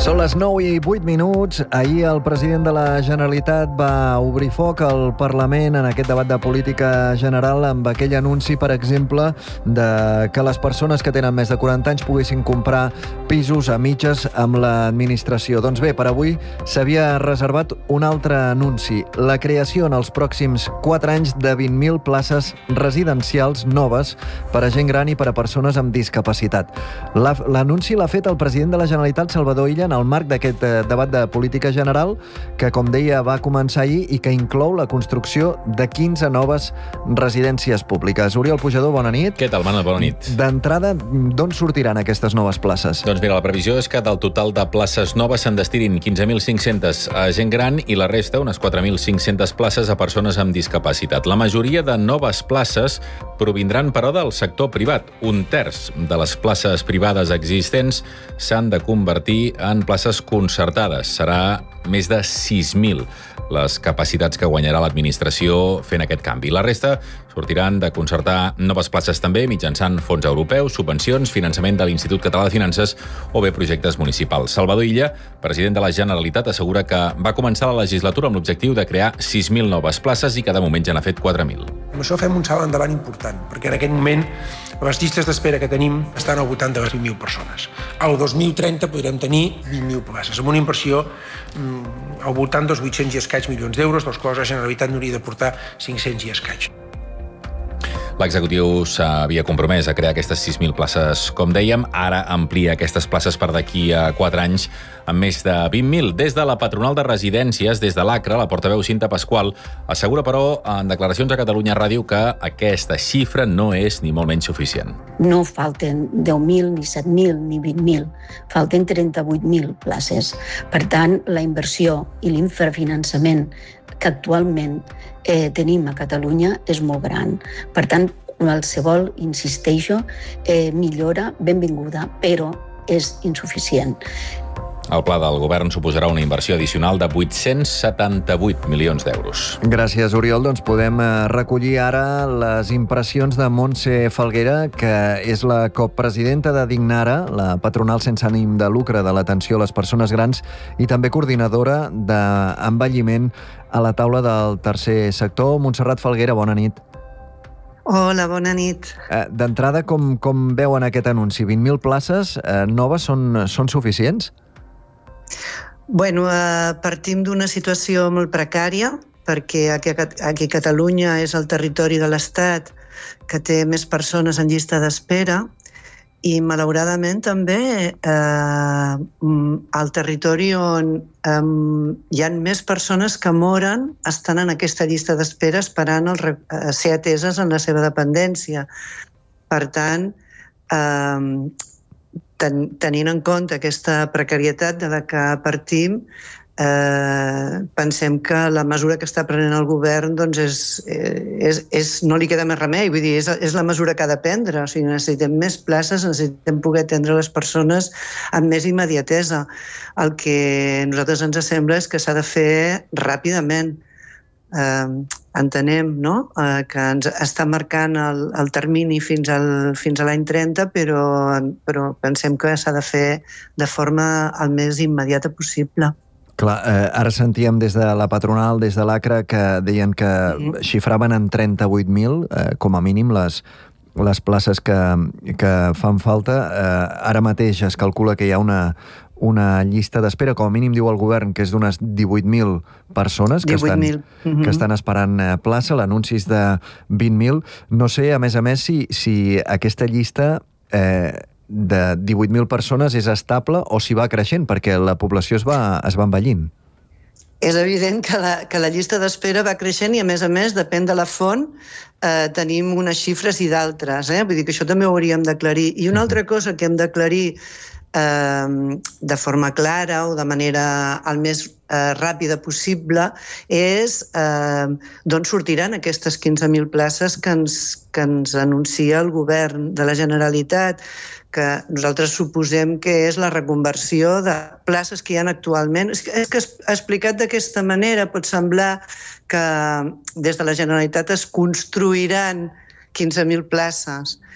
Són les 9:08. Ahir el president de la Generalitat va obrir foc al Parlament en aquest debat de política general amb aquell anunci, per exemple, de que les persones que tenen més de 40 anys poguessin comprar pisos a mitges amb l'administració. Doncs bé, per avui s'havia reservat un altre anunci, la creació en els pròxims 4 anys de 20.000 places residencials noves per a gent gran i per a persones amb discapacitat. L'anunci l'ha fet el president de la Generalitat, Salvador Illa, en el marc d'aquest debat de política general que, com deia, va començar ahir i que inclou la construcció de 15 noves residències públiques. Oriol Pujador, bona nit. Què tal, Manel? Bona nit. D'entrada, d'on sortiran aquestes noves places? Doncs mira, la previsió és que del total de places noves se'n destinin 15.500 a gent gran i la resta, unes 4.500 places a persones amb discapacitat. La majoria de noves places provindran, però, del sector privat. Un terç de les places privades existents s'han de convertir en places concertades. Serà més de 6.000 les capacitats que guanyarà l'administració fent aquest canvi. La resta sortiran de concertar noves places també mitjançant fons europeus, subvencions, finançament de l'Institut Català de Finances o bé projectes municipals. Salvador Illa, president de la Generalitat, assegura que va començar la legislatura amb l'objectiu de crear 6.000 noves places i que de moment ja n'ha fet 4.000. Amb això fem un salt endavant important, perquè en aquest moment les llistes d'espera que tenim estan al voltant de les 20.000 persones. Al 2030 podrem tenir 20.000 places, amb una inversió al voltant dels 800 i escaig milions d'euros, dels quals la Generalitat n'hauria de portar 500 i escaig. L'executiu s'havia compromès a crear aquestes 6.000 places, com dèiem. Ara amplia aquestes places per d'aquí a 4 anys amb més de 20.000. Des de la patronal de residències, des de l'ACRA, la portaveu Cinta Pasqual assegura, però, en declaracions a Catalunya Ràdio, que aquesta xifra no és ni molt menys suficient. No falten 10.000, ni 7.000, ni 20.000. Falten 38.000 places. Per tant, la inversió i l'infrafinançament que actualment tenim a Catalunya és molt gran. Per tant, qualsevol, insisteixo, millora benvinguda, però és insuficient. El pla del govern suposarà una inversió addicional de 878 milions d'euros. Gràcies, Oriol. Doncs podem recollir ara les impressions de Montse Falguera, que és la copresidenta de Dignara, la patronal sense ànim de lucre de l'atenció a les persones grans i també coordinadora d'envelliment a la taula del tercer sector. Montserrat Falguera, bona nit. Hola, bona nit. D'entrada, com veuen aquest anunci? 20.000 places noves són suficients? Bueno, partim d'una situació molt precària, perquè aquí a Catalunya és el territori de l'Estat que té més persones en llista d'espera i, malauradament, també el territori on hi ha més persones que moren estan en aquesta llista d'espera esperant ser ateses en la seva dependència. Per tant, tenint en compte aquesta precarietat de la que partim, pensem que la mesura que està prenent el govern doncs no li queda més remei, vull dir, és la mesura que ha de prendre. O sigui, necessitem més places, necessitem poder atendre les persones amb més immediatesa. El que a nosaltres ens sembla és que s'ha de fer ràpidament. Entenem, no?, que ens està marcant el termini fins a l'any 30, però pensem que s'ha de fer de forma el més immediata possible. Clar, ara sentíem des de la patronal, des de l'ACRA, que deien que xifraven en 38.000, com a mínim, les places que fan falta. Ara mateix es calcula que hi ha una llista d'espera, com a mínim diu el govern, que és d'unes 18.000 persones que estan esperant plaça. L'anunci és de 20.000. No sé, a més, si aquesta llista de 18.000 persones és estable o si va creixent, perquè la població es va envellint. És evident que la llista d'espera va creixent i, a més, depèn de la font, tenim unes xifres i d'altres. Vull dir que això també ho hauríem d'aclarir. I una altra cosa que hem d'aclarir de forma clara o de manera el més ràpida possible és d'on sortiran aquestes 15.000 places que ens anuncia el govern de la Generalitat, que nosaltres suposem que és la reconversió de places que hi ha actualment. És que explicat d'aquesta manera pot semblar que des de la Generalitat es construiran 15.000 places.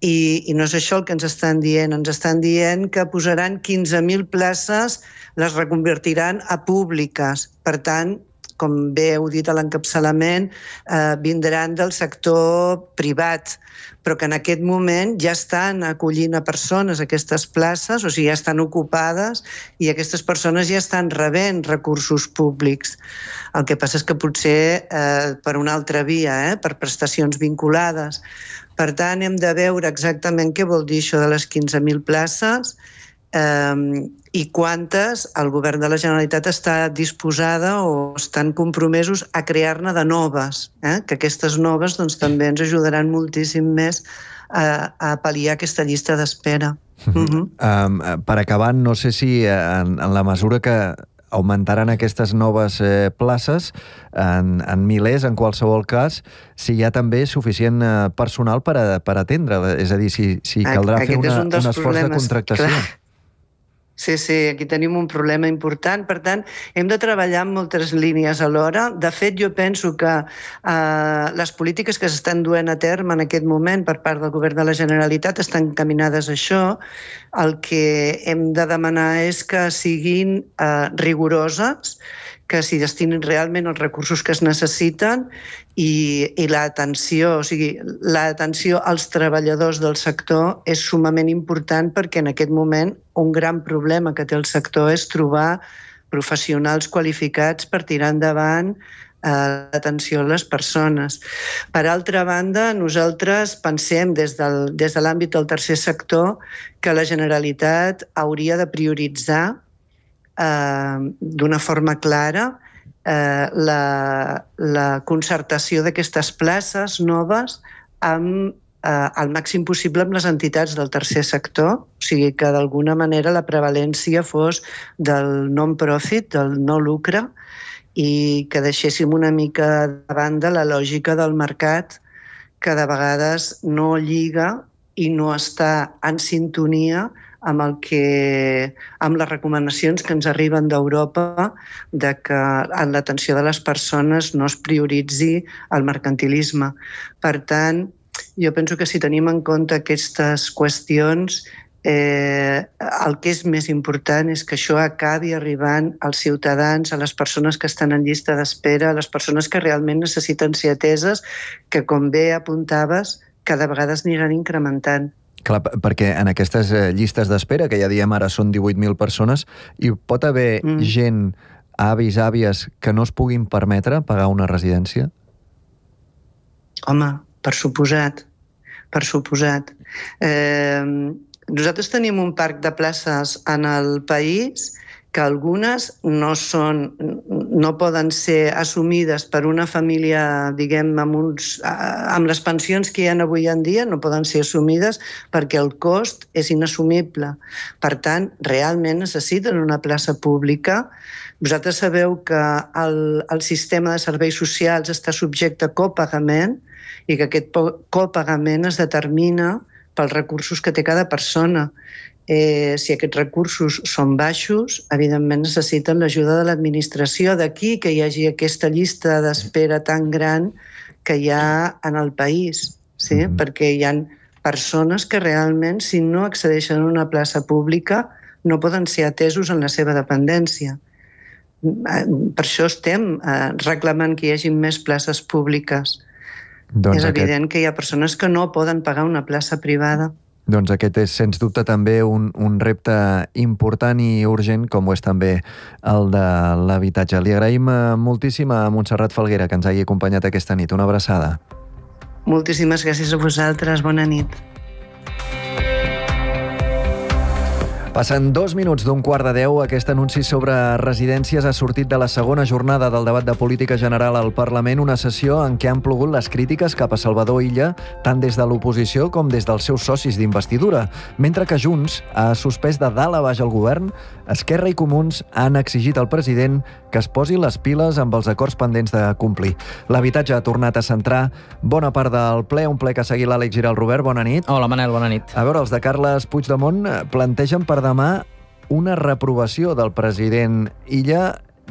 I no és això el que ens estan dient. Ens estan dient que posaran 15.000 places, les reconvertiran a públiques. Per tant, com bé heu dit a l'encapçalament, vindran del sector privat, però que en aquest moment ja estan acollint a persones aquestes places, o sigui, ja estan ocupades i aquestes persones ja estan rebent recursos públics. El que passa és que potser per una altra via, per prestacions vinculades. Per tant, hem de veure exactament què vol dir això de les 15.000 places i quantes el govern de la Generalitat està disposada o estan compromesos a crear-ne de noves, que aquestes noves doncs, també ens ajudaran moltíssim més a pal·liar aquesta llista d'espera. Per acabar, no sé si en la mesura que augmentaran aquestes noves places en milers, en qualsevol cas, si hi ha també suficient personal per atendre, és a dir, si caldrà fer un esforç de contractació. Clar. Sí, aquí tenim un problema important. Per tant, hem de treballar en moltes línies alhora. De fet, jo penso que les polítiques que s'estan duent a terme en aquest moment per part del govern de la Generalitat estan encaminades a això. El que hem de demanar és que siguin rigoroses, que s'hi destinin realment els recursos que es necessiten i l'atenció, o sigui, l'atenció als treballadors del sector és sumament important perquè en aquest moment un gran problema que té el sector és trobar professionals qualificats per tirar endavant l'atenció a les persones. Per altra banda, nosaltres pensem des de l'àmbit del tercer sector que la Generalitat hauria de prioritzar d'una forma clara la concertació d'aquestes places noves amb al màxim possible amb les entitats del tercer sector, o sigui que d'alguna manera la prevalència fos del non-profit, del no lucre, i que deixéssim una mica de banda la lògica del mercat que de vegades no lliga i no està en sintonia amb les recomanacions que ens arriben d'Europa de que en l'atenció de les persones no es prioritzi el mercantilisme. Per tant, jo penso que si tenim en compte aquestes qüestions, el que és més important és que això acabi arribant als ciutadans, a les persones que estan en llista d'espera, a les persones que realment necessiten ser ateses, que, com bé apuntaves, cada vegada es aniran incrementant. Clar, perquè en aquestes llistes d'espera, que ja diem ara són 18.000 persones, hi pot haver gent, avis, àvies, que no es puguin permetre pagar una residència? Home, per suposat. Per suposat. Nosaltres tenim un parc de places en el país que algunes no poden ser assumides per una família, diguem, amb les pensions que hi ha avui en dia, no poden ser assumides perquè el cost és inassumible. Per tant, realment necessiten una plaça pública. Vosaltres sabeu que el sistema de serveis socials està subjecte a copagament i que aquest copagament es determina pels recursos que té cada persona. Si aquests recursos són baixos, evidentment necessiten l'ajuda de l'administració. D'aquí que hi hagi aquesta llista d'espera tan gran que hi ha en el país, sí? Perquè hi ha persones que realment, si no accedeixen a una plaça pública, no poden ser atesos en la seva dependència. Per això estem reclamant que hi hagi més places públiques. És evident que hi ha persones que no poden pagar una plaça privada. Doncs aquest és, sens dubte, també un repte important i urgent, com ho és també el de l'habitatge. Li agraïm moltíssim a Montserrat Falguera que ens hagi acompanyat aquesta nit. Una abraçada. Moltíssimes gràcies a vosaltres. Bona nit. Passen 2 minuts d'un 9:15. Aquest anunci sobre residències ha sortit de la segona jornada del debat de política general al Parlament, una sessió en què han plogut les crítiques cap a Salvador Illa, tant des de l'oposició com des dels seus socis d'investidura. Mentre que Junts ha suspès de dalt a baix el govern, Esquerra i Comuns han exigit al president que es posi les piles amb els acords pendents de complir. L'habitatge ha tornat a centrar bona part del ple, un ple que ha seguit l'Àlex Giral. Robert, bona nit. Hola, Manel, bona nit. A veure, els de Carles Puigdemont plantegen per demà una reprovació del president Illa.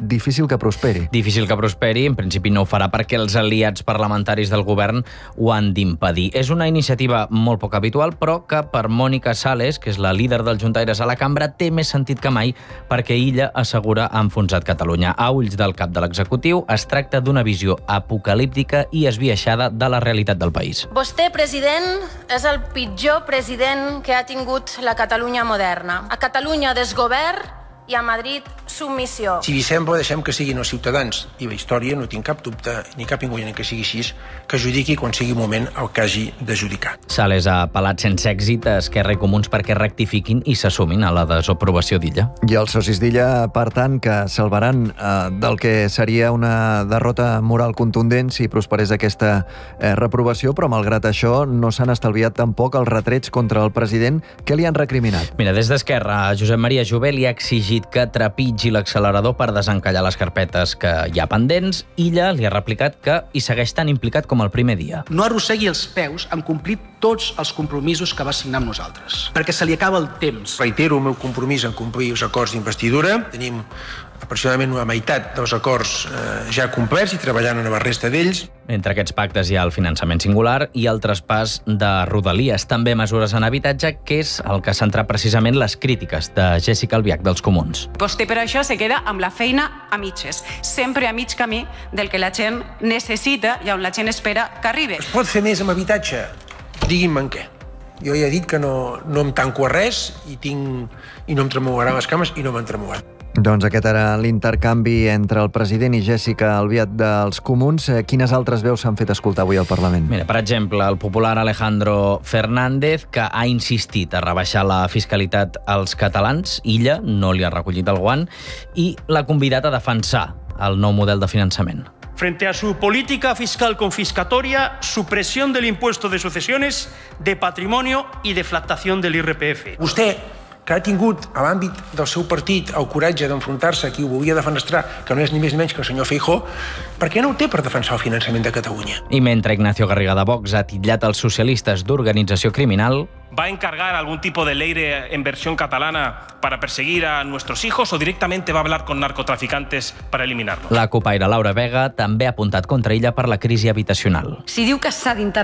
difícil que prosperi. Difícil que prosperi, en principi no ho farà perquè els aliats parlamentaris del govern ho han d'impedir. És una iniciativa molt poc habitual, però que per Mònica Sales, que és la líder dels juntaires a la cambra, té més sentit que mai perquè ella assegura ha enfonsat Catalunya. A ulls del cap de l'executiu, es tracta d'una visió apocalíptica i esbiaixada de la realitat del país. Vostè, president, és el pitjor president que ha tingut la Catalunya moderna. A Catalunya desgovern i a Madrid submissió. Si vi sembla, deixem que siguin els ciutadans i la història, no tinc cap dubte ni cap inconvenient que sigui així, que judiqui quan sigui moment el que hagi de judicar. Sales ha apel·lat sense èxit a Esquerra i Comuns perquè rectifiquin i s'assumin a la desaprovació d'Illa. I els socis d'Illa, per tant, que salvaran del que seria una derrota moral contundent si prosperés aquesta reprovació, però malgrat això no s'han estalviat tampoc els retrets contra el president. Què li han recriminat? Mira, des d'Esquerra, Josep Maria Jové li ha exigit que trepitgi l'accelerador per desencallar les carpetes que hi ha pendents. Illa li ha replicat que hi segueix tan implicat com el primer dia. No arrossegui els peus en complir tots els compromisos que va signar amb nosaltres, perquè se li acaba el temps. Reitero el meu compromís en complir els acords d'investidura. Tenim aproximadament una meitat dels acords ja complerts i treballant en la resta d'ells. Entre aquests pactes hi ha el finançament singular i el traspàs de Rodalies, també mesures en habitatge, que és el que centra precisament les crítiques de Jessica Albiach dels Comuns. Vostè per això se queda amb la feina a mitges, sempre a mig camí del que la gent necessita i on la gent espera que arribi. Es pot fer més amb habitatge? Digui'm en què. Jo ja he dit que no em tanco a res i no em tremogaran les cames i no m'han tremogat. Doncs aquest era l'intercanvi entre el president i Jessica Albiach dels Comuns. Quines altres veus s'han fet escoltar avui al Parlament? Mira, per exemple, el popular Alejandro Fernández, que ha insistit a rebaixar la fiscalitat als catalans. Illa no li ha recollit el guant i l'ha convidat a defensar el nou model de finançament. Frente a su política fiscal confiscatoria, supresión del impuesto de sucesiones, de patrimonio y deflactación del IRPF. Vostè, que ha tingut a l'àmbit del seu partit el coratge d'enfrontar-se a qui ho volia defenestrar, que no és ni més ni menys que el senyor Feijóo, per què no ho té per defensar el finançament de Catalunya? I mentre Ignacio Garriga de Vox ha titllat els socialistes d'organització criminal, ¿Va a encargar algún tipo de ley en versión catalana para perseguir a nuestros hijos o directamente va a hablar con narcotraficantes para eliminarlos? la copaire Laura Vega també ha apuntat contra Illa per la crisi habitacional. Si diu que s'ha d'intervenir